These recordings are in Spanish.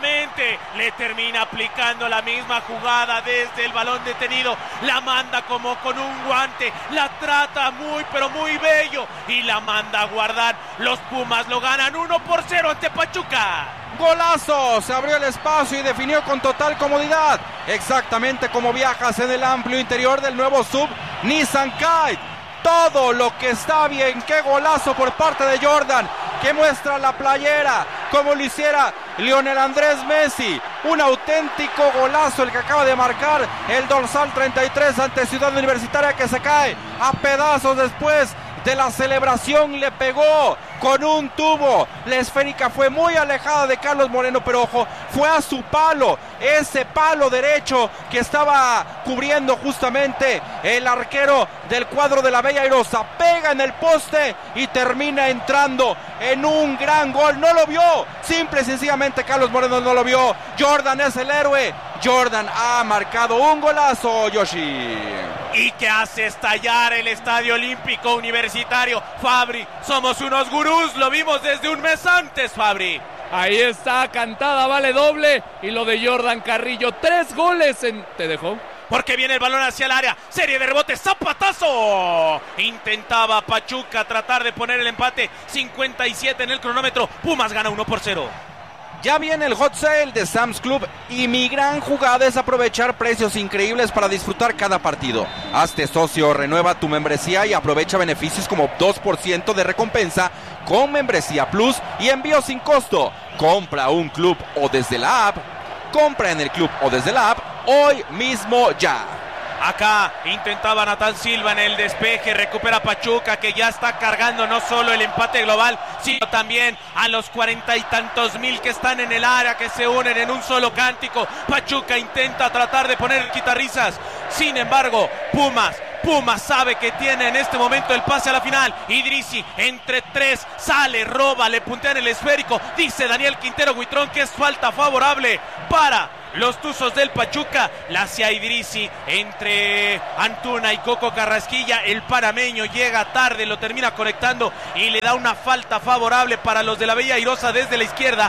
nuevamente le termina aplicando la misma jugada desde el balón detenido, la manda como con un guante, la trata muy pero muy bello y la manda a guardar. Los Pumas lo ganan 1-0 ante Pachuca. Golazo, se abrió el espacio y definió con total comodidad, exactamente como viajas en el amplio interior del nuevo SUV Nissan Kite. Todo lo que está bien. Qué golazo por parte de Jordan, que muestra la playera como lo hiciera Lionel Andrés Messi. Un auténtico golazo el que acaba de marcar el dorsal 33 ante Ciudad Universitaria, que se cae a pedazos después de la celebración. Le pegó con un tubo. La esférica fue muy alejada de Carlos Moreno, pero ojo, fue a su palo, ese palo derecho que estaba cubriendo justamente el arquero del cuadro de la Bella Airosa. Pega en el poste y termina entrando en un gran gol. No lo vio, simple y sencillamente Carlos Moreno no lo vio. Jordan es el héroe. Jordan ha marcado un golazo, Yoshi. Y que hace estallar el Estadio Olímpico Universitario. Fabri, somos unos gurús, lo vimos desde un mes antes, Fabri. Ahí está, cantada, vale doble. Y lo de Jordan Carrillo, 3 goles en... ¿Te dejó? Porque viene el balón hacia el área, serie de rebotes, zapatazo. Intentaba Pachuca tratar de poner el empate, 57 en el cronómetro. Pumas gana 1-0. Ya viene el hot sale de Sam's Club y mi gran jugada es aprovechar precios increíbles para disfrutar cada partido. Hazte socio, renueva tu membresía y aprovecha beneficios como 2% de recompensa con Membresía Plus y envío sin costo. Compra un club o desde la app. Compra en el club o desde la app hoy mismo ya. Acá intentaba Natán Silva en el despeje, recupera Pachuca, que ya está cargando no solo el empate global, sino también a los 40 y tantos mil que están en el área, que se unen en un solo cántico. Pachuca intenta tratar de poner el quitarrisas, sin embargo, Pumas sabe que tiene en este momento el pase a la final. Idrissi entre 3, sale, roba, le puntean el esférico. Dice Daniel Quintero Huitrón que es falta favorable para los Tuzos del Pachuca. La hacia Idrissi entre Antuna y Coco Carrasquilla. El panameño llega tarde, lo termina conectando y le da una falta favorable para los de la Bella Airosa desde la izquierda.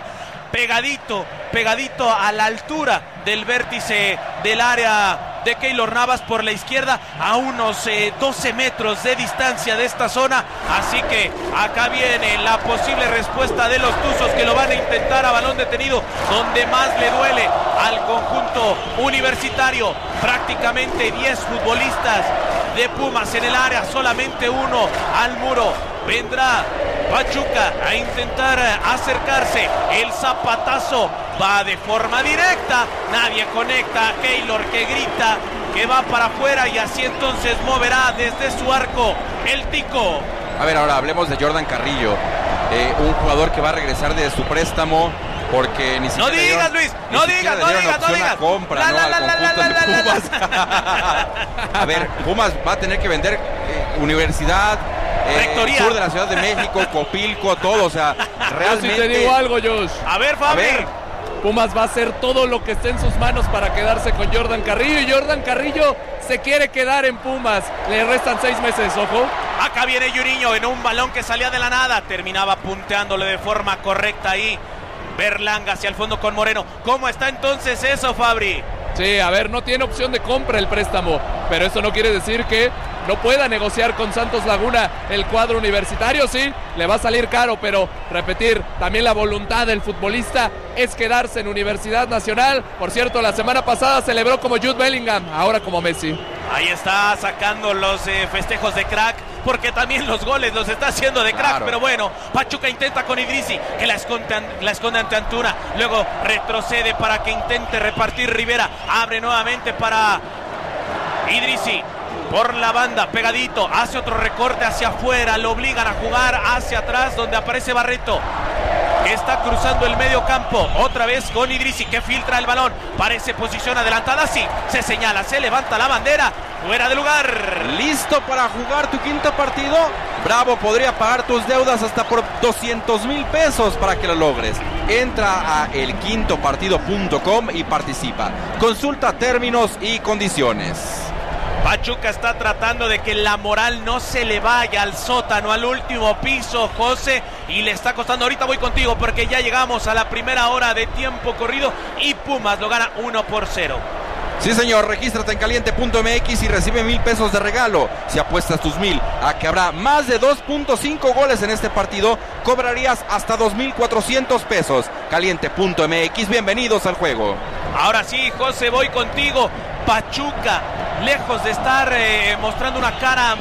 Pegadito a la altura del vértice del área de Keylor Navas por la izquierda, a unos 12 metros de distancia de esta zona. Así que acá viene la posible respuesta de los Tuzos, que lo van a intentar a balón detenido, donde más le duele al conjunto universitario. Prácticamente 10 futbolistas de Pumas en el área, solamente uno al muro. Vendrá Pachuca a intentar acercarse. El zapatazo va de forma directa, nadie conecta. Keylor, que grita que va para afuera, y así entonces moverá desde su arco el Tico. A ver, ahora hablemos de Jordan Carrillo, un jugador que va a regresar de su préstamo, porque ni siquiera... No digas, Luis, no digas. Compra, ¿no? Al conjunto de Pumas. A ver, Pumas va a tener que vender universidad, sur de la Ciudad de México, Copilco, todo, o sea, realmente... Yo sí te digo algo, Josh. A ver, Fabri. Pumas va a hacer todo lo que esté en sus manos para quedarse con Jordan Carrillo, y Jordan Carrillo se quiere quedar en Pumas. Le restan 6 meses, ojo. Acá viene Yuriño en un balón que salía de la nada, terminaba punteándole de forma correcta ahí Berlanga hacia el fondo con Moreno. ¿Cómo está entonces eso, Fabri? Sí, a ver, no tiene opción de compra el préstamo, pero eso no quiere decir que no pueda negociar con Santos Laguna el cuadro universitario. Sí, le va a salir caro, pero repetir, también la voluntad del futbolista es quedarse en Universidad Nacional. Por cierto, la semana pasada celebró como Jude Bellingham, ahora como Messi. Ahí está sacando los festejos de crack, porque también los goles los está haciendo de crack. Claro. Pero bueno, Pachuca intenta con Idrissi, que la esconde ante Antuna, luego retrocede para que intente repartir Rivera, abre nuevamente para Idrissi por la banda, pegadito, hace otro recorte hacia afuera, lo obligan a jugar hacia atrás, donde aparece Barreto, que está cruzando el medio campo, otra vez con Idrissi, que filtra el balón, parece posición adelantada, sí, se señala, se levanta la bandera, fuera de lugar. ¿Listo para jugar tu quinto partido? Bravo podría pagar tus deudas hasta por 200,000 pesos para que lo logres. Entra a elquintopartido.com y participa. Consulta términos y condiciones. Pachuca está tratando de que la moral no se le vaya al sótano, al último piso, José, y le está costando. Ahorita voy contigo porque ya llegamos a la primera hora de tiempo corrido y Pumas lo gana 1-0. Sí, señor, regístrate en caliente.mx y recibe 1,000 pesos de regalo. Si apuestas tus 1,000 a que habrá más de 2.5 goles en este partido, cobrarías hasta 2,400 pesos. Caliente.mx, bienvenidos al juego. Ahora sí, José, voy contigo. Pachuca, lejos de estar mostrando una cara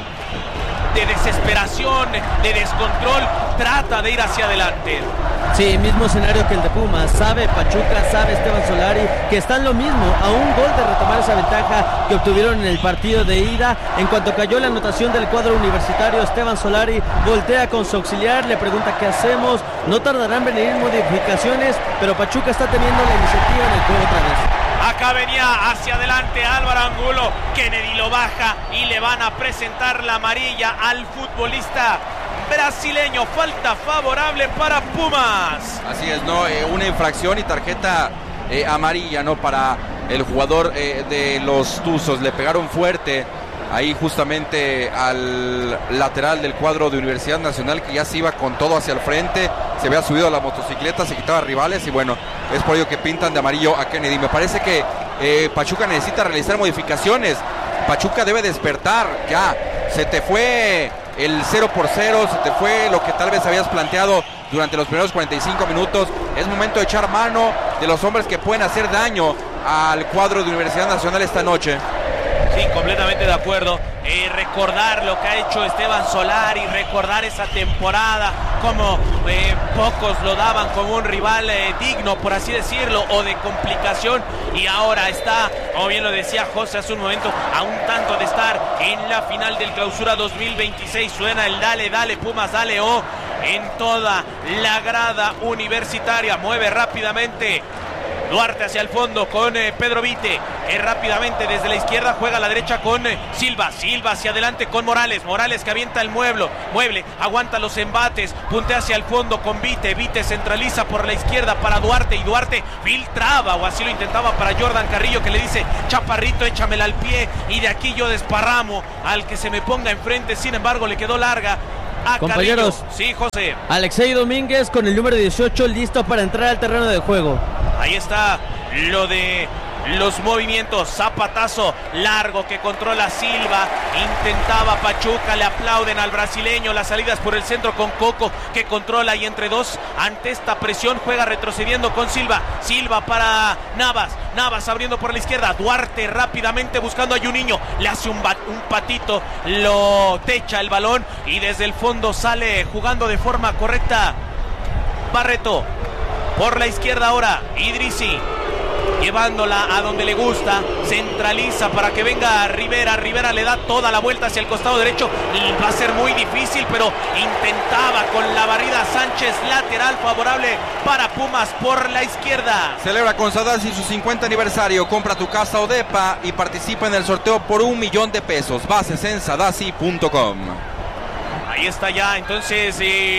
de desesperación, de descontrol, trata de ir hacia adelante. Sí, mismo escenario que el de Pumas. Sabe Pachuca, sabe Esteban Solari que están lo mismo, a un gol de retomar esa ventaja que obtuvieron en el partido de ida. En cuanto cayó la anotación del cuadro universitario, Esteban Solari voltea con su auxiliar, le pregunta qué hacemos. No tardarán en venir modificaciones, pero Pachuca está teniendo la iniciativa en el juego otra vez. Acá venía hacia adelante Álvaro Angulo, Kennedy lo baja y le van a presentar la amarilla al futbolista brasileño. Falta favorable para Pumas. Así es, ¿no? Una infracción y tarjeta amarilla, ¿no? Para el jugador de los Tuzos. Le pegaron fuerte ahí justamente al lateral del cuadro de Universidad Nacional, que ya se iba con todo hacia el frente, se había subido a la motocicleta, se quitaba rivales y bueno, es por ello que pintan de amarillo a Kennedy. Me parece que Pachuca necesita realizar modificaciones. Pachuca debe despertar ya. Se te fue el 0-0, se te fue lo que tal vez habías planteado durante los primeros 45 minutos. Es momento de echar mano de los hombres que pueden hacer daño al cuadro de Universidad Nacional esta noche. Sí, completamente de acuerdo. Recordar lo que ha hecho Esteban Solari, recordar esa temporada, como pocos lo daban como un rival digno, por así decirlo, o de complicación, y ahora está, como bien lo decía José hace un momento, a un tanto de estar en la final del Clausura 2026. Suena el dale, dale Pumas, dale en toda la grada universitaria. Mueve rápidamente Duarte hacia el fondo con Pedro Vite, rápidamente desde la izquierda juega a la derecha con Silva hacia adelante con Morales que avienta el mueble, aguanta los embates, puntea hacia el fondo con Vite centraliza por la izquierda para Duarte, y Duarte filtraba, o así lo intentaba, para Jordan Carrillo, que le dice: chaparrito, échamela al pie y de aquí yo desparramo al que se me ponga enfrente. Sin embargo, le quedó larga a compañeros. Carrillo. Sí, José. Alexei Domínguez con el número 18 listo para entrar al terreno de juego. Ahí está lo de los movimientos, zapatazo largo que controla Silva, intentaba Pachuca, le aplauden al brasileño, las salidas por el centro con Coco, que controla, y entre dos, ante esta presión, juega retrocediendo con Silva para Navas abriendo por la izquierda, Duarte rápidamente buscando a Juninho, le hace un patito, lo techa el balón y desde el fondo sale jugando de forma correcta Barreto. Por la izquierda ahora, Idrissi, llevándola a donde le gusta, centraliza para que venga Rivera le da toda la vuelta hacia el costado derecho, y va a ser muy difícil, pero intentaba con la barrida Sánchez, lateral favorable para Pumas por la izquierda. Celebra con Sadasi su 50 aniversario, compra tu casa o depa y participa en el sorteo por $1,000,000 de pesos. Bases en sadasi.com. Ahí está ya, entonces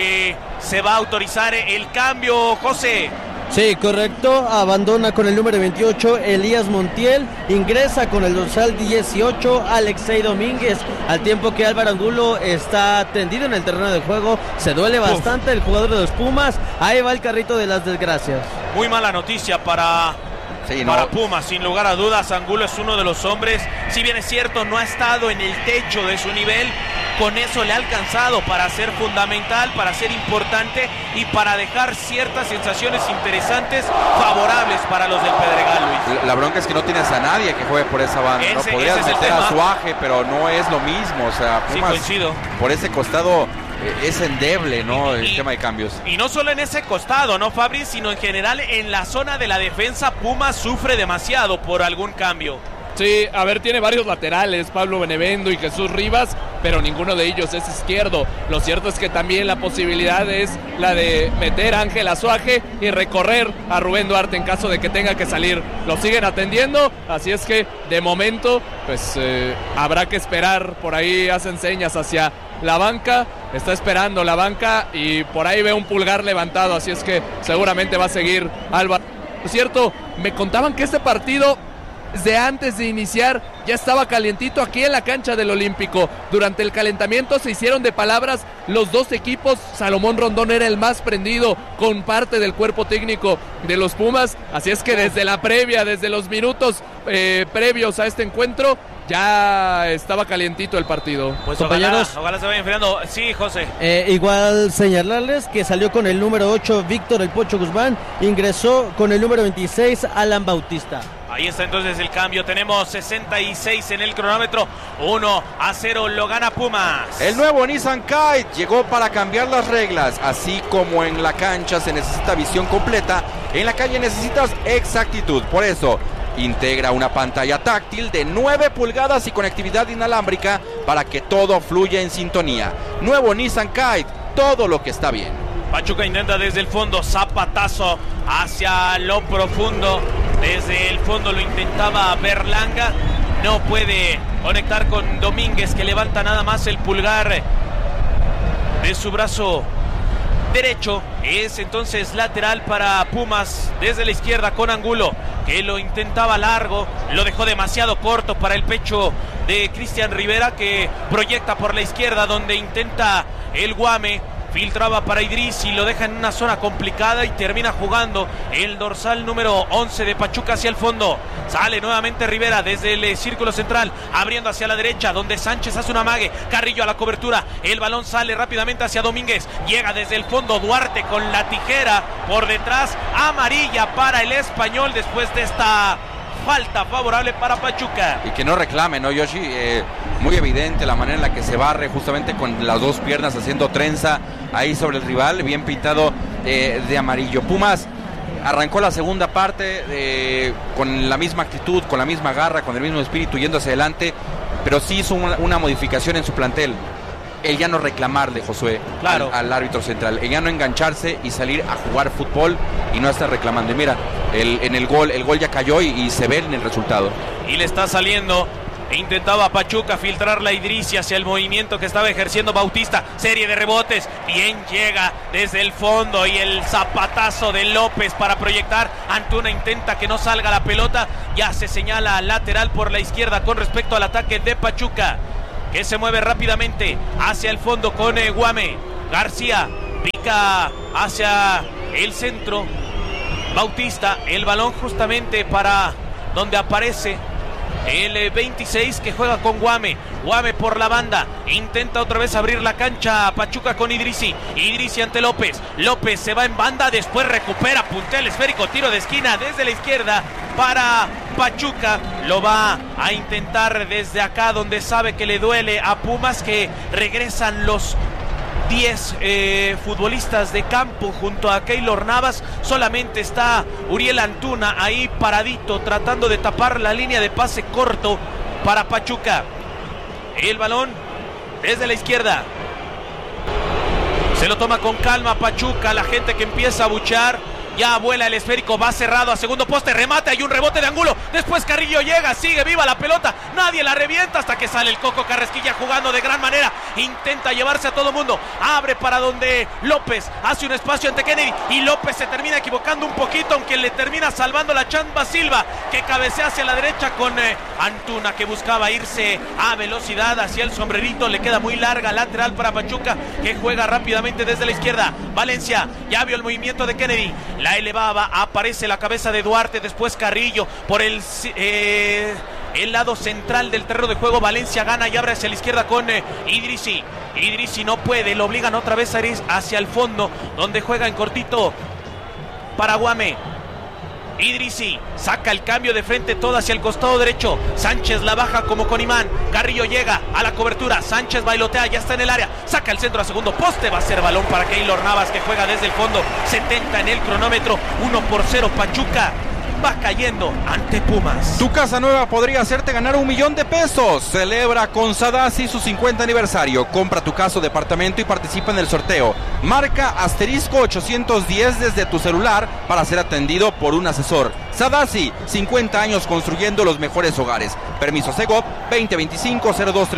se va a autorizar el cambio, José. Sí, correcto, abandona con el número 28 Elías Montiel, ingresa con el dorsal 18 Alexei Domínguez, al tiempo que Álvaro Angulo está tendido en el terreno de juego. Se duele bastante el jugador de los Pumas. Ahí va el carrito de las desgracias. Muy mala noticia para Pumas, sin lugar a dudas. Angulo es uno de los hombres, si bien es cierto, no ha estado en el techo de su nivel, con eso le ha alcanzado para ser fundamental, para ser importante y para dejar ciertas sensaciones interesantes favorables para los del Pedregal, Luis. La bronca es que no tienes a nadie que juegue por esa banda, ¿no? Podrías meter a Suaje, pero no es lo mismo, o sea, Pumas, sí, coincido. Por ese costado es endeble, ¿no? El tema de cambios. Y no solo en ese costado, ¿no, Fabri? Sino en general en la zona de la defensa, Pumas sufre demasiado por algún cambio. Sí, a ver, tiene varios laterales, Pablo Benevendo y Jesús Rivas, pero ninguno de ellos es izquierdo. Lo cierto es que también la posibilidad es la de meter a Ángel Azuaje y recorrer a Rubén Duarte en caso de que tenga que salir. Lo siguen atendiendo, así es que de momento pues habrá que esperar. Por ahí hacen señas hacia la banca, está esperando la banca y por ahí ve un pulgar levantado, así es que seguramente va a seguir Álvaro. Por cierto, me contaban que este partido desde antes de iniciar ya estaba calientito aquí en la cancha del Olímpico. Durante el calentamiento se hicieron de palabras los dos equipos. Salomón Rondón era el más prendido con parte del cuerpo técnico de los Pumas, así es que desde la previa, desde los minutos previos a este encuentro, ya estaba calientito el partido. Pues compañeros, ojalá se vaya enfriando. Sí, José. Igual señalarles que salió con el número 8 Víctor El Pocho Guzmán, ingresó con el número 26 Alan Bautista. Ahí está entonces el cambio. Tenemos 66 en el cronómetro. 1-0 lo gana Pumas. El nuevo Nissan Kite llegó para cambiar las reglas. Así como en la cancha se necesita visión completa, en la calle necesitas exactitud. Por eso integra una pantalla táctil de 9 pulgadas y conectividad inalámbrica para que todo fluya en sintonía. Nuevo Nissan Kite, todo lo que está bien. Pachuca intenta desde el fondo, zapatazo hacia lo profundo. Desde el fondo lo intentaba Berlanga. No puede conectar con Domínguez, que levanta nada más el pulgar de su brazo derecho. Es entonces lateral para Pumas desde la izquierda con Angulo, que lo intentaba largo, lo dejó demasiado corto para el pecho de Cristian Rivera, que proyecta por la izquierda donde intenta el Guame. Filtraba para Idrissi, lo deja en una zona complicada y termina jugando el dorsal número 11 de Pachuca hacia el fondo. Sale nuevamente Rivera desde el círculo central, abriendo hacia la derecha, donde Sánchez hace un amague. Carrillo a la cobertura, el balón sale rápidamente hacia Domínguez. Llega desde el fondo Duarte con la tijera por detrás. Amarilla para el Español después de esta falta favorable para Pachuca. Y que no reclame, ¿no, Yoshi? Muy evidente la manera en la que se barre, justamente con las dos piernas haciendo trenza ahí sobre el rival, bien pintado de amarillo. Pumas arrancó la segunda parte con la misma actitud, con la misma garra, con el mismo espíritu, yendo hacia adelante, pero sí hizo una modificación en su plantel. El ya no reclamarle, Josué, claro, al árbitro central, el ya no engancharse y salir a jugar fútbol y no estar reclamando. Y mira, el gol ya cayó y se ve en el resultado. Y le está saliendo. Intentaba Pachuca filtrar la Idrissi hacia el movimiento que estaba ejerciendo Bautista. Serie de rebotes. Bien llega desde el fondo y el zapatazo de López para proyectar. Antuna intenta que no salga la pelota. Ya se señala lateral por la izquierda con respecto al ataque de Pachuca, que se mueve rápidamente hacia el fondo con Guame. García pica hacia el centro. Bautista, el balón justamente para donde aparece el 26 que juega con Guame. Guame por la banda, intenta otra vez abrir la cancha Pachuca con Idrissi. Idrissi ante López. López se va en banda, después recupera, puntea el esférico, tiro de esquina desde la izquierda para Pachuca. Lo va a intentar desde acá donde sabe que le duele a Pumas, que regresan los 10 futbolistas de campo junto a Keylor Navas. Solamente está Uriel Antuna ahí paradito tratando de tapar la línea de pase corto para Pachuca. El balón desde la izquierda, se lo toma con calma Pachuca. La gente que empieza a abuchear. Ya vuela el esférico, va cerrado a segundo poste, remate, hay un rebote de Angulo, después Carrillo llega, sigue viva la pelota, nadie la revienta hasta que sale el Coco Carrasquilla jugando de gran manera, intenta llevarse a todo mundo, abre para donde López hace un espacio ante Kennedy y López se termina equivocando un poquito, aunque le termina salvando la Chamba Silva, que cabecea hacia la derecha con Antuna, que buscaba irse a velocidad hacia el sombrerito, le queda muy larga, lateral para Pachuca, que juega rápidamente desde la izquierda. Valencia ya vio el movimiento de Kennedy, la elevaba, aparece la cabeza de Duarte, después Carrillo por el lado central del terreno de juego. Valencia gana y abre hacia la izquierda con Idrissi. Idrissi no puede, lo obligan otra vez a ir hacia el fondo, donde juega en cortito para Guame. Idrissi saca el cambio de frente todo hacia el costado derecho. Sánchez la baja como con imán. Carrillo llega a la cobertura. Sánchez bailotea, ya está en el área. Saca el centro a segundo poste. Va a ser balón para Keylor Navas, que juega desde el fondo. 70 en el cronómetro. 1-0 Pachuca. Va cayendo ante Pumas. Tu casa nueva podría hacerte ganar $1,000,000. Celebra con Sadasi su 50 aniversario. Compra tu casa o departamento y participa en el sorteo. Marca *810 desde tu celular para ser atendido por un asesor. Sadasi, 50 años construyendo los mejores hogares. Permiso Segov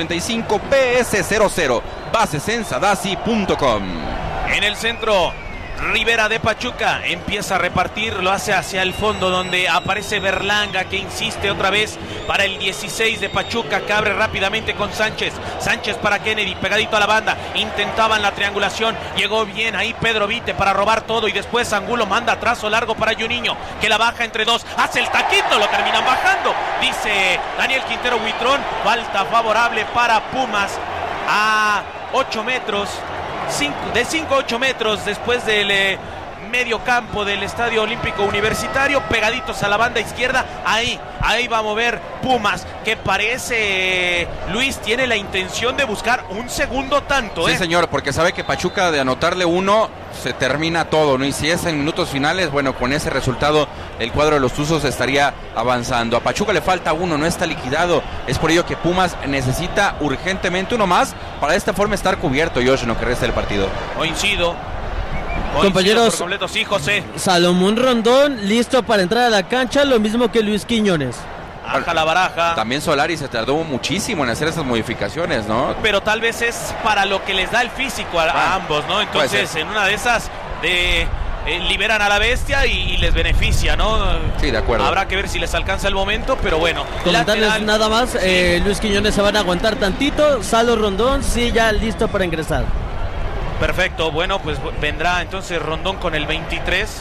2025-0235 PS00. Bases en sadasi.com. En el centro Rivera de Pachuca empieza a repartir, lo hace hacia el fondo donde aparece Berlanga, que insiste otra vez para el 16 de Pachuca, que abre rápidamente con Sánchez. Sánchez para Kennedy, pegadito a la banda, intentaban la triangulación, llegó bien ahí Pedro Vite para robar todo y después Angulo manda trazo largo para Juninho, que la baja entre dos, hace el taquito, lo terminan bajando, dice Daniel Quintero Buitrón. Falta favorable para Pumas a 8 metros. De 5 a 8 metros después del medio campo del Estadio Olímpico Universitario, pegaditos a la banda izquierda. Ahí va a mover Pumas, que parece, Luis, tiene la intención de buscar un segundo tanto. Sí, señor, porque sabe que Pachuca, de anotarle uno, se termina todo, ¿no? Y si es en minutos finales, bueno, con ese resultado el cuadro de los Tuzos estaría avanzando. A Pachuca le falta uno, no está liquidado. Es por ello que Pumas necesita urgentemente uno más para de esta forma estar cubierto, Josh, en lo que resta del partido. Coincido compañeros, por completo, sí, José. Salomón Rondón listo para entrar a la cancha, lo mismo que Luis Quiñones. Baja la baraja. También Solari se tardó muchísimo en hacer esas modificaciones, ¿no? Pero tal vez es para lo que les da el físico a ambos, ¿no? Entonces, en una de esas liberan a la bestia y les beneficia, ¿no? Sí, de acuerdo. Habrá que ver si les alcanza el momento, pero bueno. Comentarles lateral, nada más, sí. Luis Quiñones se van a aguantar tantito, Salo Rondón sí ya listo para ingresar. Perfecto, bueno, pues vendrá entonces Rondón con el 23.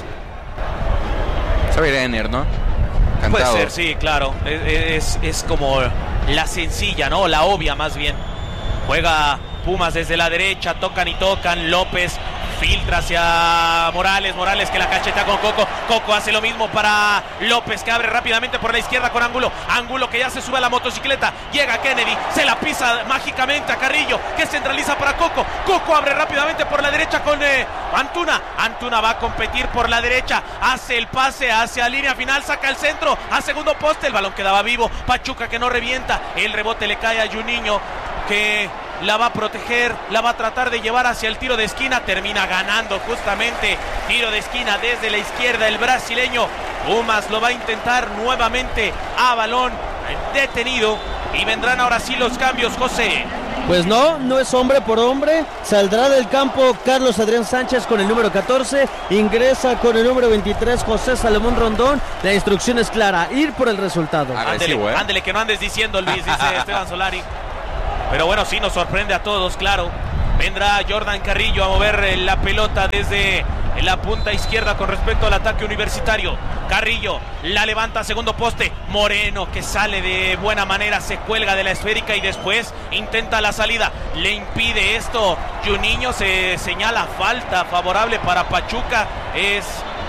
Xavier Ener, ¿no? Cantado. Puede ser, sí, claro. Es como la sencilla, ¿no? La obvia, más bien. Juega Pumas desde la derecha, tocan y tocan. López filtra hacia Morales, que la cachetea con Coco hace lo mismo para López, que abre rápidamente por la izquierda con Angulo que ya se sube a la motocicleta, llega Kennedy, se la pisa mágicamente a Carrillo, que centraliza para Coco abre rápidamente por la derecha con Antuna va a competir por la derecha, hace el pase hacia línea final, saca el centro a segundo poste, el balón quedaba vivo, Pachuca que no revienta, el rebote le cae a Juninho, que la va a proteger, la va a tratar de llevar hacia el tiro de esquina, termina ganando justamente, tiro de esquina desde la izquierda el brasileño. Pumas lo va a intentar nuevamente a balón detenido y vendrán ahora sí los cambios, José. Pues no es hombre por hombre, saldrá del campo Carlos Adrián Sánchez con el número 14, ingresa con el número 23 José Salomón Rondón, la instrucción es clara, ir por el resultado. Ándele, que no andes diciendo, Luis, dice Esteban Solari. Pero bueno, sí nos sorprende a todos, claro. Vendrá Jordan Carrillo a mover la pelota desde la punta izquierda con respecto al ataque universitario. Carrillo la levanta a segundo poste. Moreno, que sale de buena manera, se cuelga de la esférica y después intenta la salida. Le impide esto Juninho, se señala falta favorable para Pachuca. Es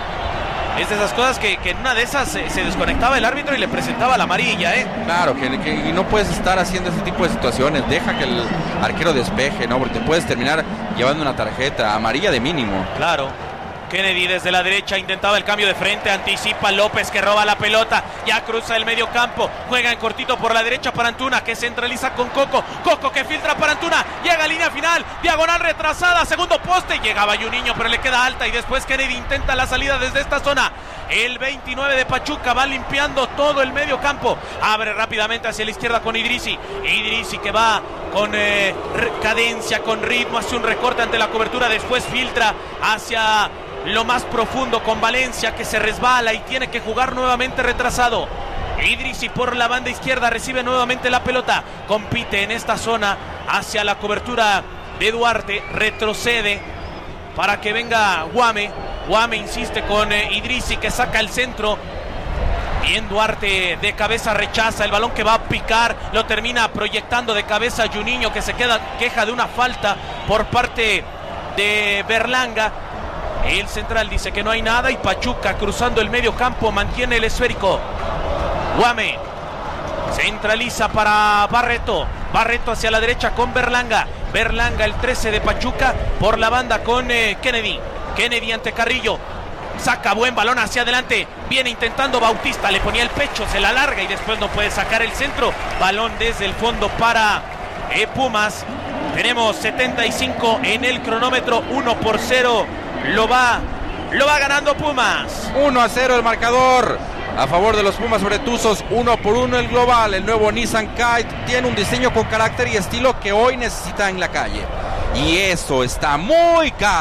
de esas cosas que en una de esas se desconectaba el árbitro y le presentaba la amarilla, ¿eh? Claro, que no puedes estar haciendo ese tipo de situaciones. Deja que el arquero despeje, ¿no? Porque te puedes terminar llevando una tarjeta amarilla de mínimo. Claro. Kennedy desde la derecha intentaba el cambio de frente, anticipa López que roba la pelota, ya cruza el medio campo, juega en cortito por la derecha para Antuna, que centraliza con Coco que filtra para Antuna, llega a línea final, diagonal retrasada, segundo poste, llegaba Juninho pero le queda alta y después Kennedy intenta la salida desde esta zona. El 29 de Pachuca va limpiando todo el medio campo, abre rápidamente hacia la izquierda con Idrissi que va con cadencia, con ritmo, hace un recorte ante la cobertura, después filtra hacia lo más profundo con Valencia, que se resbala y tiene que jugar nuevamente retrasado. Idrissi por la banda izquierda recibe nuevamente la pelota, compite en esta zona hacia la cobertura de Duarte, retrocede para que venga Guame insiste con Idrissi, que saca el centro. Bien, Duarte de cabeza rechaza el balón que va a picar, lo termina proyectando de cabeza Juninho, que se queja de una falta por parte de Berlanga. El central dice que no hay nada y Pachuca cruzando el medio campo mantiene el esférico. Guame centraliza para Barreto hacia la derecha con Berlanga, el 13 de Pachuca por la banda con Kennedy ante Carrillo, saca buen balón hacia adelante, viene intentando Bautista, le ponía el pecho, se la larga y después no puede sacar el centro, balón desde el fondo para Pumas. Tenemos 75 en el cronómetro, 1-0, lo va ganando Pumas. 1-0 el marcador a favor de los Pumas sobre Tuzos, 1-1 el global. El nuevo Nissan Kite tiene un diseño con carácter y estilo que hoy necesita en la calle, y eso está muy Kite.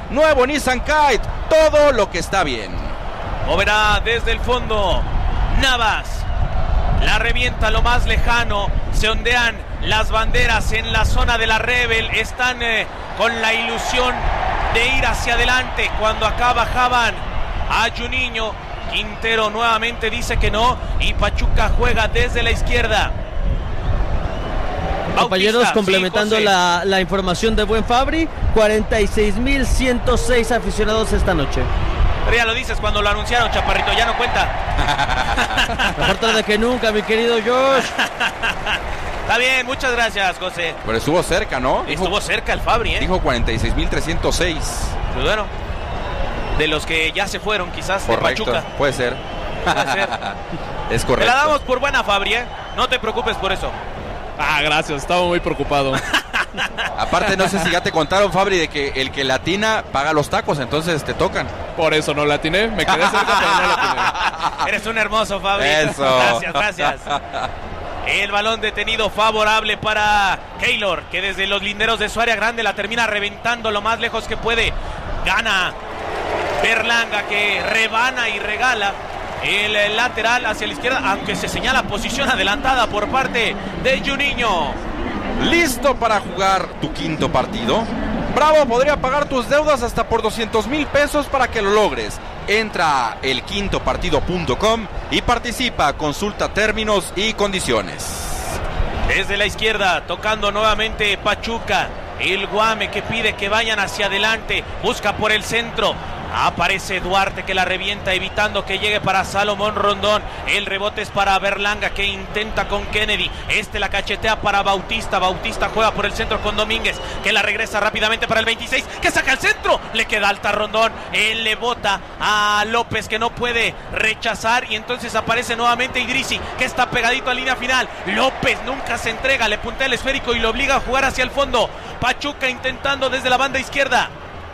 nuevo Nissan Kite, todo lo que está bien. Moverá desde el fondo Navas, la revienta lo más lejano, se ondean las banderas en la zona de la Rebel, están con la ilusión de ir hacia adelante. Cuando acá bajaban a Juninho, Quintero nuevamente dice que no y Pachuca juega desde la izquierda. Compañeros, Bautista, complementando sí, la información de Buen Fabri, 46,106 aficionados esta noche. Pero ya lo dices cuando lo anunciaron, Chaparrito, ya no cuenta. Mejor tarde que nunca, mi querido Josh. Está bien, muchas gracias, José. Pero estuvo cerca, ¿no? Estuvo cerca el Fabri, ¿eh? Dijo 46,306. Pues bueno, de los que ya se fueron quizás. Correcto, de Pachuca. puede ser. Puede ser. Es correcto. Te la damos por buena, Fabri, ¿eh? No te preocupes por eso. Ah, gracias, estaba muy preocupado. Aparte, no sé si ya te contaron, Fabri, de que el que latina paga los tacos, entonces te tocan. Por eso no latiné, me quedé cerca, pero no latiné. Eres un hermoso, Fabri. Eso. Gracias. El balón detenido favorable para Keylor, que desde los linderos de su área grande la termina reventando lo más lejos que puede. Gana Berlanga, que rebana y regala el lateral hacia la izquierda, aunque se señala posición adelantada por parte de Juninho. ¿Listo para jugar tu quinto partido? Bravo podría pagar tus deudas hasta por 200,000 pesos para que lo logres. Entra a elquintopartido.com y participa, consulta términos y condiciones. Desde la izquierda, tocando nuevamente Pachuca. El Guame que pide que vayan hacia adelante, busca por el centro. Aparece Duarte que la revienta evitando que llegue para Salomón Rondón. El rebote es para Berlanga que intenta con Kennedy. La cachetea para Bautista. Bautista juega por el centro con Domínguez que la regresa rápidamente para el 26 que saca el centro. Le queda alta Rondón. Él le bota a López que no puede rechazar y entonces aparece nuevamente Idrissi que está pegadito a línea final. López nunca se entrega, le puntea el esférico y lo obliga a jugar hacia el fondo. Pachuca intentando desde la banda izquierda.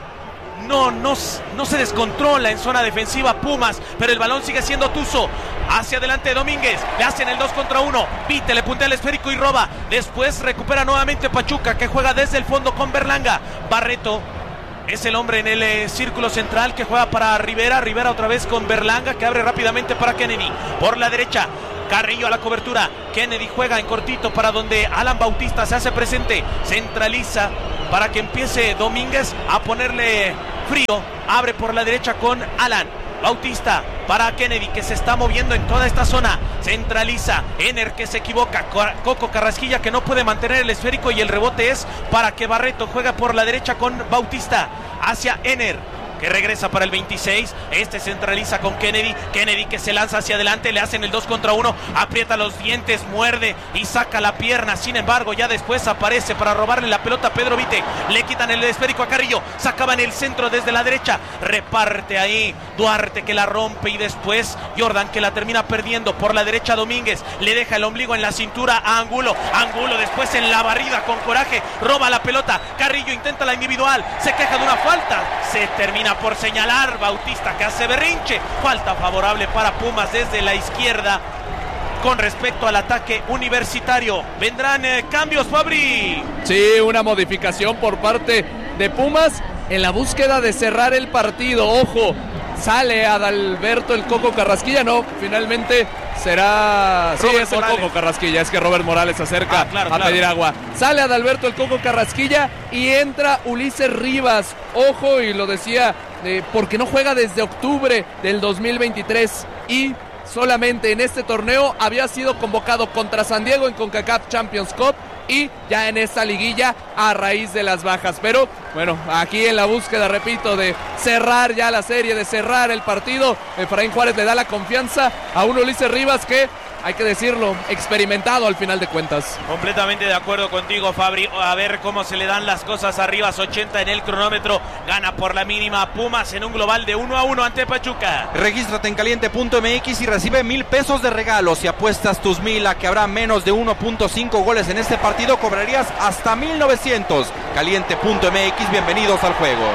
No se descontrola en zona defensiva Pumas, pero el balón sigue siendo Tuzo. Hacia adelante Domínguez, le hacen el 2 contra 1. Vite le puntea el esférico y roba. Después recupera nuevamente Pachuca que juega desde el fondo con Berlanga. Barreto es el hombre en el círculo central que juega para Rivera. Rivera otra vez con Berlanga que abre rápidamente para Kennedy. Por la derecha Carrillo a la cobertura. Kennedy juega en cortito para donde Alan Bautista se hace presente. Centraliza para que empiece Domínguez a ponerle frío. Abre por la derecha con Alan Bautista para Kennedy que se está moviendo en toda esta zona. Centraliza Ener que se equivoca. Coco Carrasquilla que no puede mantener el esférico y el rebote es para que Barreto juega por la derecha con Bautista hacia Ener que regresa para el 26, centraliza con Kennedy que se lanza hacia adelante, le hacen el 2 contra 1, aprieta los dientes, muerde y saca la pierna. Sin embargo ya después aparece para robarle la pelota a Pedro Vite, le quitan el esférico a Carrillo, sacaba en el centro desde la derecha, reparte ahí Duarte que la rompe y después Jordan que la termina perdiendo por la derecha. Domínguez le deja el ombligo en la cintura a Angulo después en la barrida con coraje roba la pelota, Carrillo intenta la individual, se queja de una falta, se termina por señalar Bautista que hace berrinche. Falta favorable para Pumas desde la izquierda con respecto al ataque universitario. ¿Vendrán cambios, Fabri? Sí, una modificación por parte de Pumas en la búsqueda de cerrar el partido. Ojo, sale Adalberto el Coco Carrasquilla, no, finalmente será... Sí, es el Coco Carrasquilla, es que Robert Morales se acerca a pedir agua. Sale Adalberto el Coco Carrasquilla y entra Ulises Rivas. Ojo, y lo decía, porque no juega desde octubre del 2023 y solamente en este torneo había sido convocado contra San Diego en CONCACAF Champions Cup y ya en esta liguilla a raíz de las bajas. Pero bueno, aquí en la búsqueda, repito, de cerrar ya la serie, de cerrar el partido, Efraín Juárez le da la confianza a un Ulises Rivas que, hay que decirlo, experimentado al final de cuentas. Completamente de acuerdo contigo, Fabri. A ver cómo se le dan las cosas arriba. 80 en el cronómetro. Gana por la mínima Pumas en un global de 1-1 ante Pachuca. Regístrate en caliente.mx y recibe 1,000 pesos de regalo. Si apuestas tus 1,000 a que habrá menos de 1.5 goles en este partido, cobrarías hasta 1,900. Caliente.mx, bienvenidos al juego.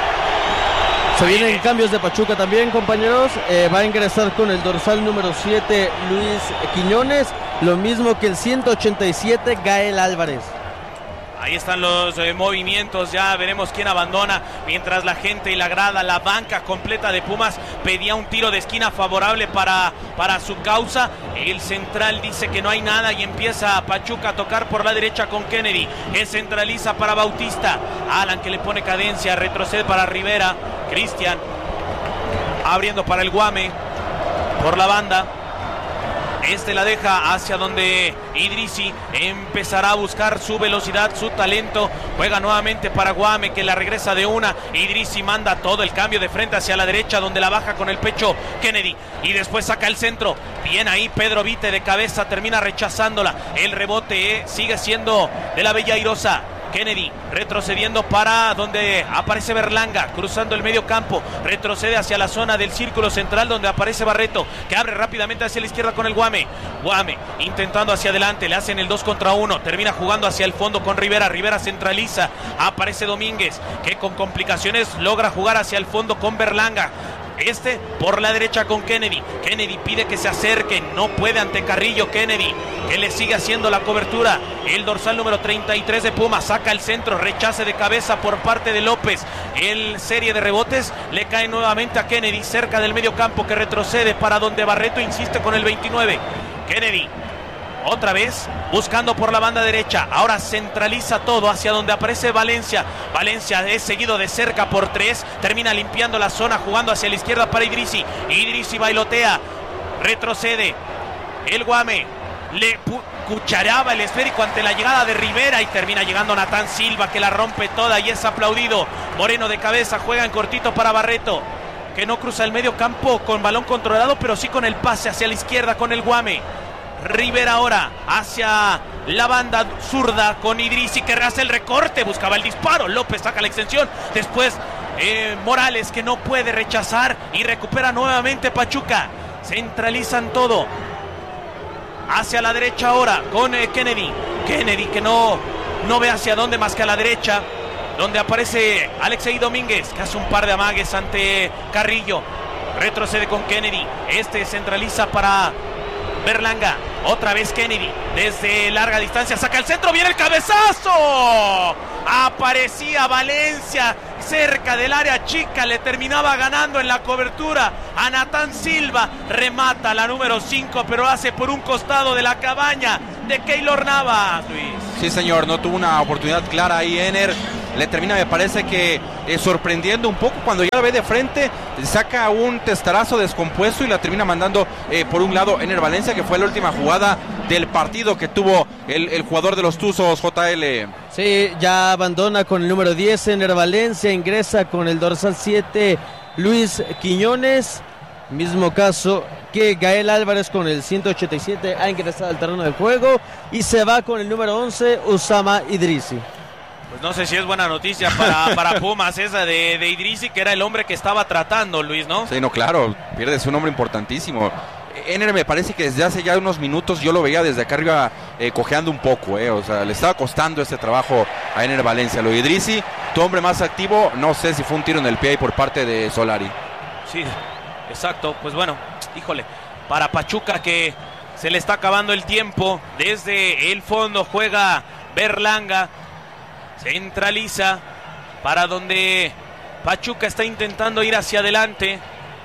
Se vienen cambios de Pachuca también, compañeros. Va a ingresar con el dorsal número 7 Luis Quiñones, lo mismo que el 187 Gael Álvarez. Ahí están los movimientos, ya veremos quién abandona, mientras la gente y la grada, la banca completa de Pumas pedía un tiro de esquina favorable para su causa. El central dice que no hay nada y empieza Pachuca a tocar por la derecha con Kennedy, que centraliza para Bautista, Alan que le pone cadencia, retrocede para Rivera, Cristian abriendo para el Guame por la banda. La deja hacia donde Idrissi empezará a buscar su velocidad, su talento. Juega nuevamente para Guame, que la regresa de una. Idrissi manda todo el cambio de frente hacia la derecha, donde la baja con el pecho Kennedy. Y después saca el centro. Bien ahí Pedro Vite de cabeza, termina rechazándola. El rebote sigue siendo de la Bella Airosa. Kennedy retrocediendo para donde aparece Berlanga, cruzando el medio campo, retrocede hacia la zona del círculo central donde aparece Barreto, que abre rápidamente hacia la izquierda con el Guame intentando hacia adelante, le hacen el 2 contra 1, termina jugando hacia el fondo con Rivera centraliza, aparece Domínguez, que con complicaciones logra jugar hacia el fondo con Berlanga. Por la derecha con Kennedy pide que se acerque, no puede ante Carrillo. Kennedy, que le sigue haciendo la cobertura, el dorsal número 33 de Pumas, saca el centro, rechace de cabeza por parte de López, el serie de rebotes le cae nuevamente a Kennedy cerca del medio campo, que retrocede para donde Barreto insiste con el 29. Kennedy otra vez buscando por la banda derecha, ahora centraliza todo hacia donde aparece Valencia es seguido de cerca por 3, termina limpiando la zona, jugando hacia la izquierda para Idrissi bailotea, retrocede el Guame, le cuchareaba el esférico ante la llegada de Rivera y termina llegando Natán Silva, que la rompe toda y es aplaudido. Moreno de cabeza, juega en cortito para Barreto, que no cruza el medio campo con balón controlado, pero sí con el pase hacia la izquierda con el Guame. Rivera ahora hacia la banda zurda con Idrissi, que hace el recorte, buscaba el disparo, López saca la extensión, después Morales, que no puede rechazar y recupera nuevamente Pachuca. Centralizan todo hacia la derecha ahora con Kennedy que no ve hacia dónde más que a la derecha, donde aparece Alexei Domínguez, que hace un par de amagues ante Carrillo, retrocede con Kennedy, centraliza para Berlanga, otra vez Kennedy, desde larga distancia, saca el centro, viene el cabezazo, aparecía Valencia cerca del área chica, le terminaba ganando en la cobertura a Natán Silva, remata la número 5, pero hace por un costado de la cabaña de Keylor Navas, Luis. Sí, señor, no tuvo una oportunidad clara ahí Ener, le termina, me parece que sorprendiendo un poco cuando ya la ve de frente, saca un testarazo descompuesto y la termina mandando por un lado Ener Valencia, que fue la última jugada del partido que tuvo el jugador de los Tuzos, JL. Sí, ya abandona con el número 10 Ener Valencia, ingresa con el dorsal 7 Luis Quiñones, mismo caso que Gael Álvarez con el 187 ha ingresado al terreno del juego y se va con el número 11 Usama Idrissi. Pues no sé si es buena noticia para Pumas esa de Idrissi, que era el hombre que estaba tratando, Luis, ¿no? Sí, no, claro, pierde un hombre importantísimo. Ener me parece que desde hace ya unos minutos yo lo veía desde acá arriba cojeando un poco, o sea, le estaba costando este trabajo a Ener Valencia. Lo de Idrissi, tu hombre más activo, no sé si fue un tiro en el pie ahí por parte de Solari. Sí, exacto, pues bueno, híjole, para Pachuca que se le está acabando el tiempo, desde el fondo juega Berlanga, centraliza para donde Pachuca está intentando ir hacia adelante,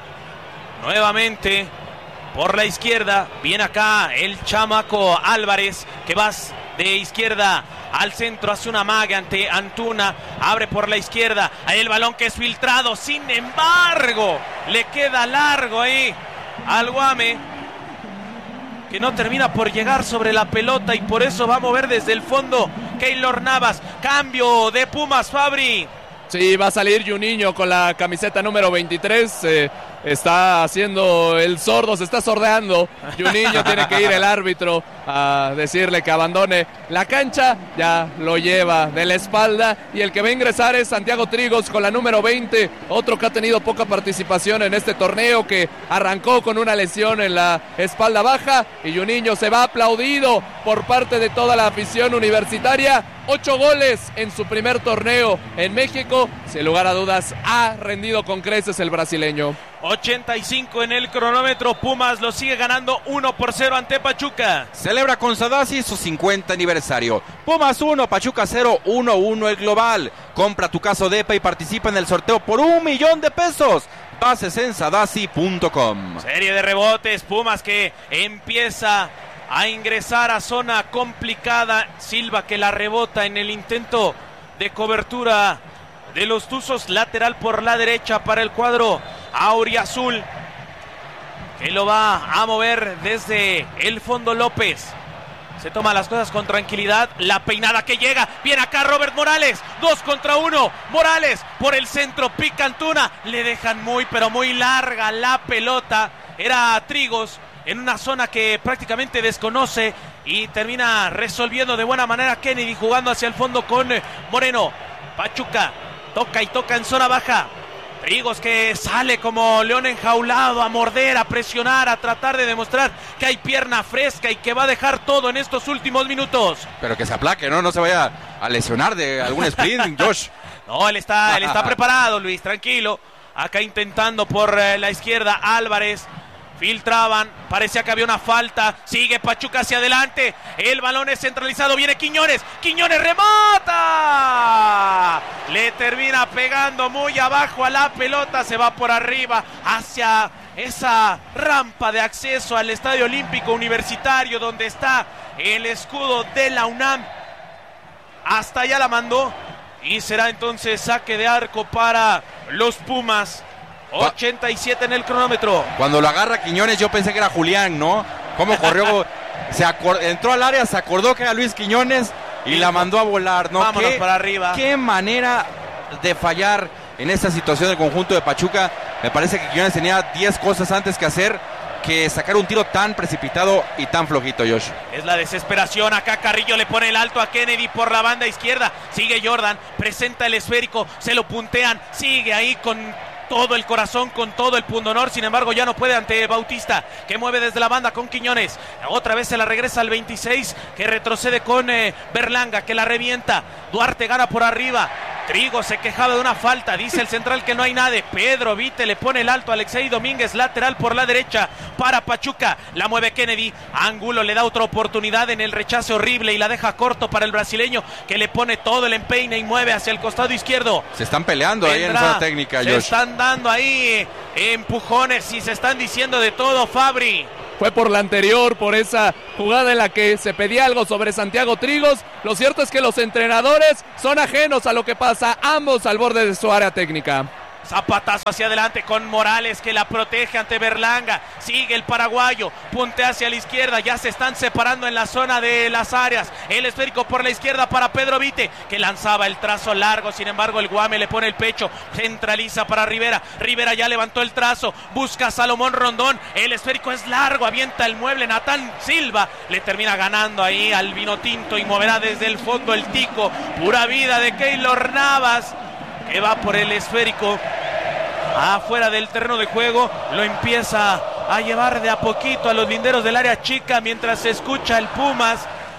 nuevamente por la izquierda, viene acá el chamaco Álvarez, que va de izquierda al centro, hace una maga ante Antuna, abre por la izquierda, ahí el balón que es filtrado, sin embargo, le queda largo ahí al Guame, que no termina por llegar sobre la pelota y por eso va a mover desde el fondo Keylor Navas. Cambio de Pumas, Fabri. Sí, va a salir Juninho con la camiseta número 23. Está haciendo el sordo, se está sordeando. Juninho, tiene que ir el árbitro a decirle que abandone la cancha. Ya lo lleva de la espalda. Y el que va a ingresar es Santiago Trigos con la número 20. Otro que ha tenido poca participación en este torneo, que arrancó con una lesión en la espalda baja. Y Juninho se va aplaudido por parte de toda la afición universitaria. 8 goles en su primer torneo en México. Sin lugar a dudas, ha rendido con creces el brasileño. 85 en el cronómetro. Pumas lo sigue ganando 1-0 ante Pachuca. Celebra con Sadasi su 50 aniversario. Pumas 1, Pachuca 0, 1-1 el global. Compra tu caso DEPA y participa en el sorteo por $1,000,000. Bases en sadasi.com. Serie de rebotes. Pumas que empieza a ingresar a zona complicada. Silva que la rebota en el intento de cobertura de los Tuzos. Lateral por la derecha para el cuadro auriazul, que lo va a mover desde el fondo López. Se toma las cosas con tranquilidad. La peinada que llega. Viene acá Robert Morales. 2 contra 1. Morales por el centro. Pica Antuna. Le dejan muy pero muy larga la pelota. Era Trigos en una zona que prácticamente desconoce. Y termina resolviendo de buena manera Kennedy, jugando hacia el fondo con Moreno. Pachuca toca y toca en zona baja. Trigos que sale como león enjaulado a morder, a presionar, a tratar de demostrar que hay pierna fresca y que va a dejar todo en estos últimos minutos. Pero que se aplaque, ¿no? No se vaya a lesionar de algún sprint, Josh. No, él está preparado, Luis, tranquilo. Acá intentando por la izquierda Álvarez. Filtraban, parecía que había una falta. Sigue Pachuca hacia adelante. El balón es centralizado. Viene Quiñones. Quiñones remata. Le termina pegando muy abajo a la pelota. Se va por arriba hacia esa rampa de acceso al Estadio Olímpico Universitario, donde está el escudo de la UNAM. Hasta allá la mandó. Y será entonces saque de arco para los Pumas. 87 en el cronómetro. Cuando lo agarra Quiñones yo pensé que era Julián, ¿no? Cómo corrió, entró al área, se acordó que era Luis Quiñones y la mandó a volar, ¿no? Vámonos para arriba. Qué manera de fallar en esta situación del conjunto de Pachuca. Me parece que Quiñones tenía 10 cosas antes que hacer que sacar un tiro tan precipitado y tan flojito, Josh. Es la desesperación. Acá Carrillo le pone el alto a Kennedy por la banda izquierda. Sigue Jordan, presenta el esférico, se lo puntean, sigue ahí con todo el corazón, con todo el pundonor. Sin embargo ya no puede ante Bautista, que mueve desde la banda con Quiñones. Otra vez se la regresa al 26, que retrocede con Berlanga, que la revienta. Duarte gana por arriba. Trigo se quejaba de una falta, dice el central que no hay nada. Pedro Vite le pone el alto a Alexei Domínguez, lateral por la derecha para Pachuca. La mueve Kennedy. Angulo le da otra oportunidad en el rechace horrible y la deja corto para el brasileño, que le pone todo el empeine y mueve hacia el costado izquierdo. Se están peleando ahí en esa técnica, Josh. Se están dando ahí empujones y se están diciendo de todo, Fabri. Fue por la anterior, por esa jugada en la que se pedía algo sobre Santiago Trigos. Lo cierto es que los entrenadores son ajenos a lo que pasa, ambos al borde de su área técnica. Zapatazo hacia adelante con Morales, que la protege ante Berlanga. Sigue el paraguayo, puntea hacia la izquierda. Ya se están separando en la zona de las áreas. El esférico por la izquierda para Pedro Vite, que lanzaba el trazo largo. Sin embargo el Guame le pone el pecho, centraliza para Rivera. Rivera ya levantó el trazo, busca a Salomón Rondón. El esférico es largo, avienta el mueble. Natán Silva le termina ganando ahí al Vinotinto y moverá desde el fondo el Tico. Pura vida de Keylor Navas, que va por el esférico afuera del terreno de juego. Lo empieza a llevar de a poquito a los linderos del área chica, mientras se escucha el Pumas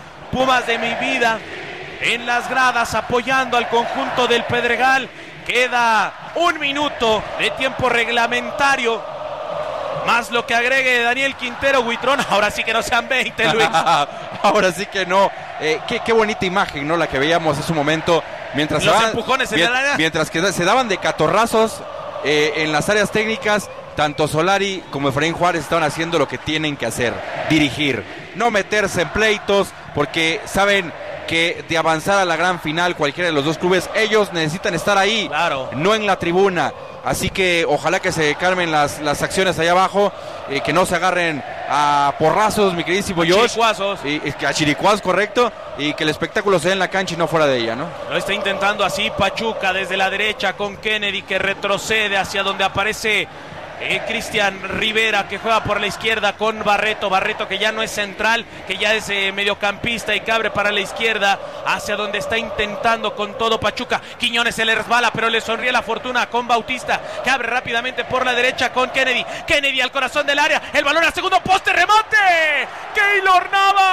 de mi vida en las gradas apoyando al conjunto del Pedregal. Queda 1 minuto de tiempo reglamentario, más lo que agregue Daniel Quintero Huitrón. Ahora sí que no sean 20, Luis. Ahora sí que no. Qué bonita imagen, ¿no? La que veíamos en su momento. Mientras los empujones en el área. Mientras que se daban de catorrazos en las áreas técnicas, tanto Solari como Efraín Juárez estaban haciendo lo que tienen que hacer: dirigir, no meterse en pleitos, porque saben que de avanzar a la gran final cualquiera de los dos clubes, ellos necesitan estar ahí, claro, no en la tribuna. Así que ojalá que se calmen las acciones allá abajo, que no se agarren a porrazos, mi queridísimo Josh. A chiricuazos, correcto. Y que el espectáculo se dé en la cancha y no fuera de ella, ¿no? Lo está intentando así Pachuca desde la derecha con Kennedy, que retrocede hacia donde aparece Cristian Rivera, que juega por la izquierda con Barreto, que ya no es central, que ya es mediocampista y que abre para la izquierda hacia donde está intentando con todo Pachuca. Quiñones se le resbala, pero le sonríe la fortuna con Bautista, que abre rápidamente por la derecha con Kennedy al corazón del área, el balón al segundo poste, remate Keylor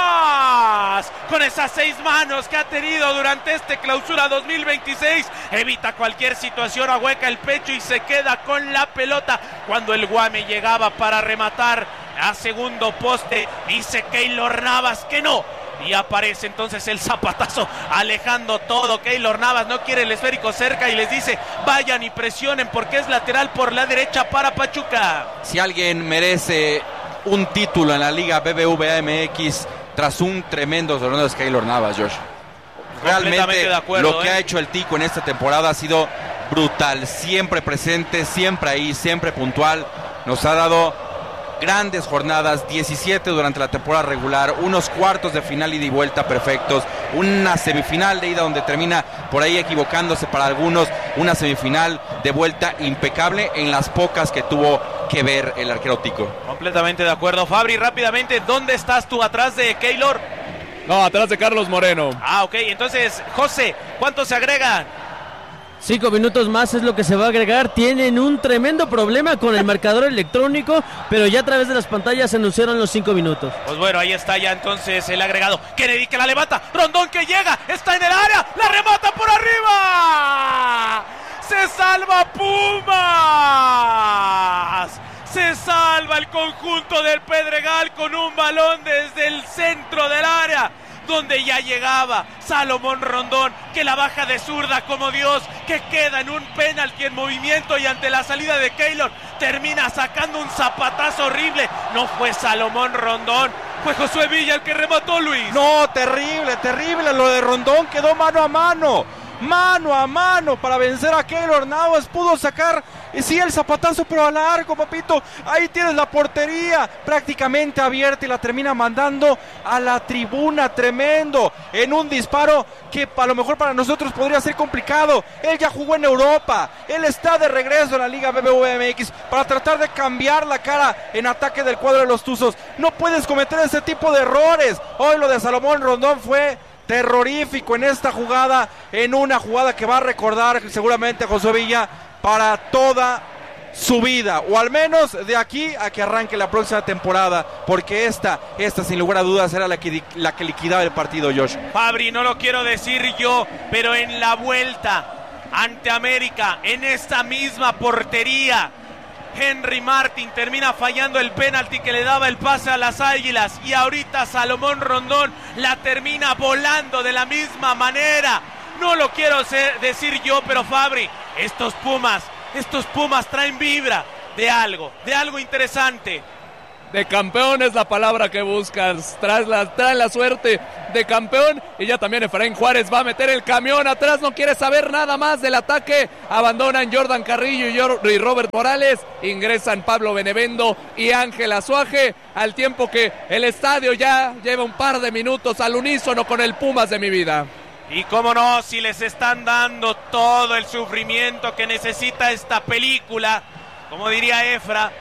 Navas, con esas 6 manos que ha tenido durante este clausura 2026, evita cualquier situación, ahueca el pecho y se queda con la pelota. cuando el Guame llegaba para rematar a segundo poste, dice Keylor Navas que no, y aparece entonces el zapatazo alejando todo. Keylor Navas no quiere el esférico cerca y les dice vayan y presionen porque es lateral por la derecha para Pachuca. Si alguien merece un título en la Liga BBVA MX tras un tremendo torneo es Keylor Navas, Josh. Realmente de acuerdo, lo que ha hecho el Tico en esta temporada ha sido brutal, siempre presente, siempre ahí, siempre puntual. Nos ha dado grandes jornadas, 17 durante la temporada regular, unos cuartos de final ida y vuelta perfectos, una semifinal de ida donde termina por ahí equivocándose para algunos, una semifinal de vuelta impecable en las pocas que tuvo que ver el arquero Tico. Completamente de acuerdo. Fabri, rápidamente, ¿dónde estás tú? ¿Atrás de Keylor? No, atrás de Carlos Moreno. Ok, entonces, José, ¿cuánto se agrega? 5 minutos más es lo que se va a agregar. Tienen un tremendo problema con el marcador electrónico, pero ya a través de las pantallas se anunciaron los 5 minutos. Pues bueno, ahí está ya entonces el agregado. Kennedy que la levanta, Rondón que llega, está en el área, la remata por arriba. Se salva Pumas. Se salva el conjunto del Pedregal con un balón desde el centro del área, donde ya llegaba Salomón Rondón, que la baja de zurda como Dios, que queda en un penalti en movimiento y ante la salida de Keylor termina sacando un zapatazo horrible. No fue Salomón Rondón, fue Josué Villa el que remató, Luis. No, terrible, terrible lo de Rondón, quedó mano a mano para vencer a Keylor Navas. Pudo sacar, sí, el zapatazo, pero a largo, papito. Ahí tienes la portería prácticamente abierta y la termina mandando a la tribuna. Tremendo, en un disparo que a lo mejor para nosotros podría ser complicado. Él ya jugó en Europa, él está de regreso en la Liga BBVA MX para tratar de cambiar la cara en ataque del cuadro de los Tuzos. No puedes cometer ese tipo de errores. Hoy lo de Salomón Rondón fue terrorífico en esta jugada, en una jugada que va a recordar seguramente a Josué Villa para toda su vida, o al menos de aquí a que arranque la próxima temporada, porque esta sin lugar a dudas era la que liquidaba el partido, Josh. Fabri, no lo quiero decir yo, pero en la vuelta ante América, en esta misma portería, Henry Martin termina fallando el penalti que le daba el pase a las Águilas, y ahorita Salomón Rondón la termina volando de la misma manera. No lo quiero decir yo, pero Fabri, estos Pumas traen vibra de algo interesante. De campeón es la palabra que buscas. Traen la suerte de campeón. Y ya también Efraín Juárez va a meter el camión atrás. No quiere saber nada más del ataque. Abandonan Jordan Carrillo y Robert Morales. Ingresan Pablo Benevendo y Ángel Azuaje. Al tiempo que el estadio ya lleva un par de minutos al unísono con el Pumas de mi vida. Y cómo no, si les están dando todo el sufrimiento que necesita esta película, como diría Efra.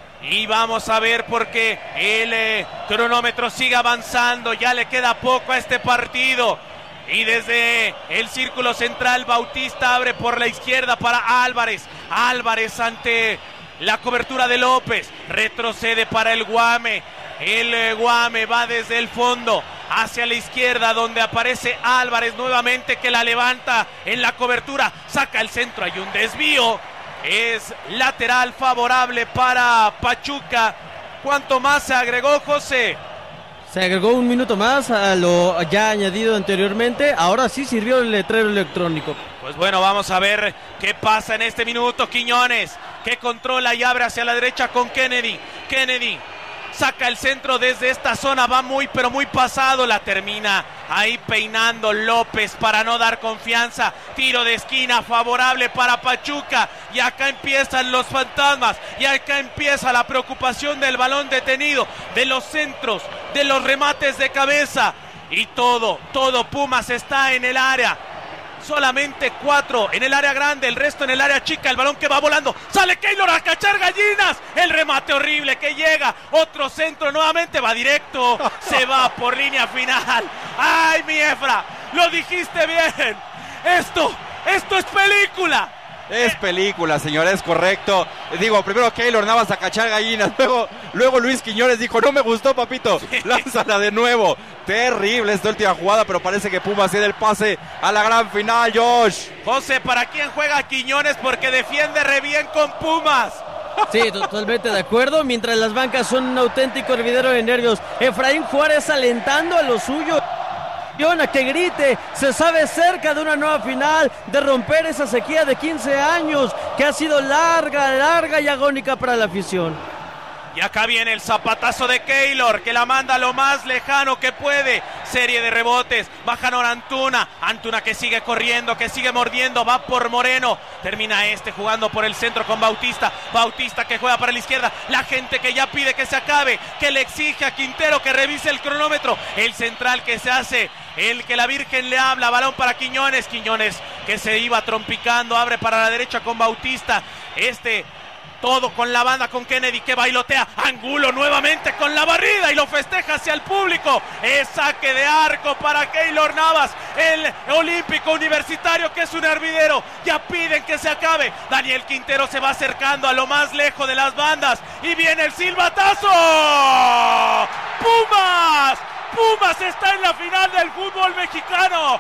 Y vamos a ver porque el cronómetro sigue avanzando, ya le queda poco a este partido. Y desde el círculo central, Bautista abre por la izquierda para Álvarez. Álvarez ante la cobertura de López, retrocede para el Guame. El Guame va desde el fondo hacia la izquierda, donde aparece Álvarez nuevamente, que la levanta en la cobertura, saca el centro, hay un desvío. Es lateral favorable para Pachuca. ¿Cuánto más se agregó, José? Se agregó un minuto más a lo ya añadido anteriormente. Ahora sí sirvió el letrero electrónico. Pues bueno, vamos a ver qué pasa en este minuto. Quiñones, que controla y abre hacia la derecha con Kennedy. Kennedy saca el centro desde esta zona, va muy pero muy pasado, la termina ahí peinando López para no dar confianza. Tiro de esquina favorable para Pachuca, y acá empiezan los fantasmas, y acá empieza la preocupación del balón detenido, de los centros, de los remates de cabeza, y todo Pumas está en el área. Solamente 4 en el área grande, el resto en el área chica. El balón que va volando, sale Keylor a cachar gallinas. El remate horrible que llega, otro centro nuevamente, va directo, se va por línea final. ¡Ay, mi Efra! Lo dijiste bien. Esto es película. Es película, señor, es correcto. Digo, primero Keylor Navas a cachar gallinas, luego Luis Quiñones dijo, no me gustó, papito, lánzala de nuevo. Terrible esta última jugada, pero parece que Pumas tiene el pase a la gran final, Josh. José, ¿para quién juega Quiñones? Porque defiende re bien con Pumas. Sí, totalmente de acuerdo. Mientras las bancas son un auténtico hervidero de nervios. Efraín Juárez alentando a lo suyo. A que grite, se sabe cerca de una nueva final, de romper esa sequía de 15 años que ha sido larga y agónica para la afición. Y acá viene el zapatazo de Keylor, que la manda lo más lejano que puede. Serie de rebotes, bajan Antuna. Antuna que sigue corriendo, que sigue mordiendo, va por Moreno. Termina jugando por el centro con Bautista. Bautista que juega para la izquierda. La gente que ya pide que se acabe, que le exige a Quintero que revise el cronómetro. El central que se hace, el que la Virgen le habla. Balón para Quiñones. Quiñones que se iba trompicando, abre para la derecha con Bautista. Todo con la banda, con Kennedy que bailotea. Angulo nuevamente con la barrida y lo festeja hacia el público. Es saque de arco para Keylor Navas, el olímpico universitario que es un hervidero. Ya piden que se acabe. Daniel Quintero se va acercando a lo más lejos de las bandas y viene el silbatazo. ¡Pumas! Pumas está en la final del fútbol mexicano.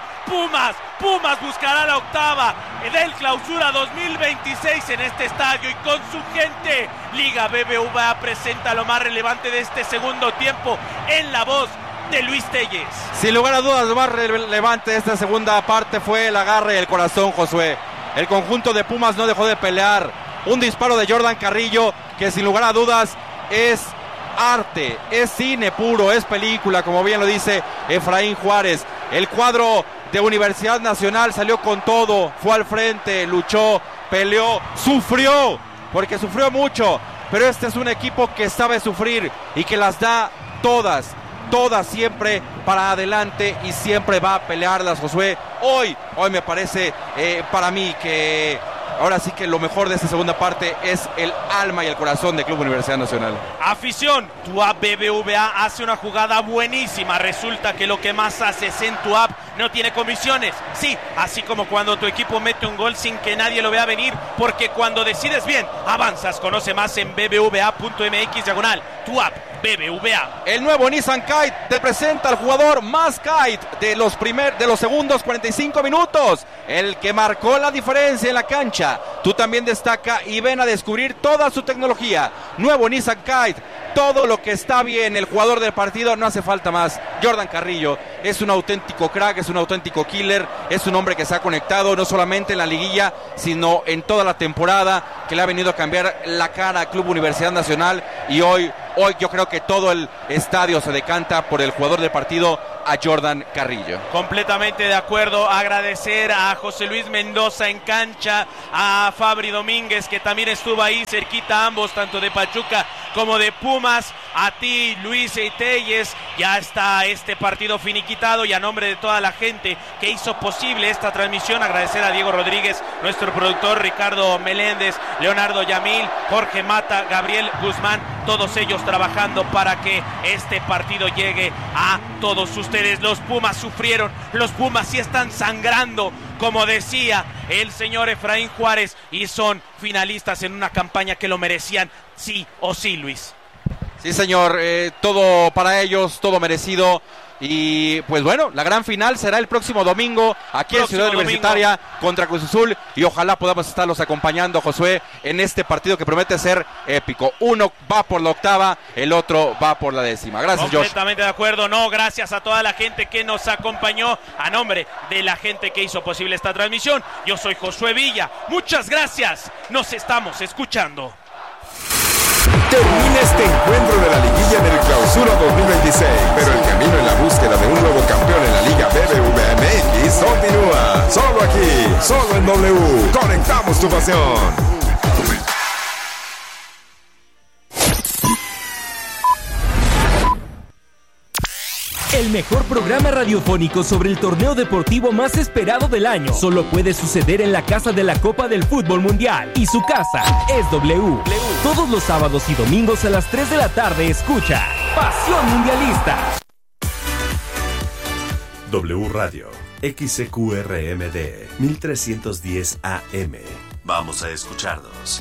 Pumas buscará la octava del Clausura 2026 en este estadio y con su gente. Liga BBVA presenta lo más relevante de este segundo tiempo en la voz de Luis Telles. Sin lugar a dudas, lo más relevante de esta segunda parte fue el agarre y el corazón, Josué. El conjunto de Pumas no dejó de pelear. Un disparo de Jordan Carrillo que sin lugar a dudas es arte, es cine puro, es película, como bien lo dice Efraín Juárez. El cuadro de Universidad Nacional salió con todo, fue al frente, luchó, peleó, sufrió, porque sufrió mucho, pero este es un equipo que sabe sufrir y que las da todas siempre para adelante y siempre va a pelearlas, Josué. Hoy me parece para mí que ahora sí que lo mejor de esta segunda parte es el alma y el corazón del Club Universidad Nacional. Afición, TUAP BBVA hace una jugada buenísima. Resulta que lo que más hace es en TUAP no tiene comisiones. Sí, así como cuando tu equipo mete un gol sin que nadie lo vea venir, porque cuando decides bien, avanzas. Conoce más en bbva.mx/TUAP BBVA. El nuevo Nissan Kite te presenta al jugador más kite de los segundos 45 minutos, el que marcó la diferencia en la cancha. Tú también destaca y ven a descubrir toda su tecnología. Nuevo Nissan Kite, todo lo que está bien. El jugador del partido, no hace falta más. Jordan Carrillo es un auténtico crack, es un auténtico killer, es un hombre que se ha conectado no solamente en la liguilla, sino en toda la temporada, que le ha venido a cambiar la cara al Club Universidad Nacional. Y hoy yo creo que todo el estadio se decanta por el jugador del partido, a Jordan Carrillo. Completamente de acuerdo. Agradecer a José Luis Mendoza en cancha, a Fabri Domínguez que también estuvo ahí cerquita, ambos tanto de Pachuca como de Pumas. A ti, Luis Telles, ya está este partido finiquitado, y a nombre de toda la gente que hizo posible esta transmisión, agradecer a Diego Rodríguez, nuestro productor, Ricardo Meléndez, Leonardo Yamil, Jorge Mata, Gabriel Guzmán, todos ellos trabajando para que este partido llegue a todos ustedes. Los Pumas sufrieron, los Pumas sí están sangrando, como decía el señor Efraín Juárez, y son finalistas en una campaña que lo merecían sí o sí, Luis. Sí, señor, todo para ellos, todo merecido. Y pues bueno, la gran final será el próximo domingo aquí en Ciudad Universitaria contra Cruz Azul, y ojalá podamos estarlos acompañando, Josué, en este partido que promete ser épico. Uno va por la octava, el otro va por la 10ª. Gracias, Josh. Completamente de acuerdo. No, gracias a toda la gente que nos acompañó. A nombre de la gente que hizo posible esta transmisión, yo soy Josué Villa. Muchas gracias. Nos estamos escuchando. Termina este encuentro de la liguilla del Clausura 2026, pero el camino en la búsqueda de un nuevo campeón en la Liga BBVA MX continúa. Solo aquí, solo en W. Conectamos tu pasión. El mejor programa radiofónico sobre el torneo deportivo más esperado del año solo puede suceder en la casa de la Copa del Fútbol Mundial, y su casa es W. Todos los sábados y domingos a las 3 de la tarde escucha Pasión Mundialista. W Radio, XCQRMD, 1310 AM. Vamos a escucharnos.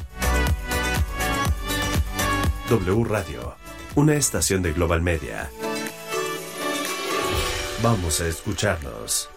W Radio, una estación de Global Media. Vamos a escucharnos.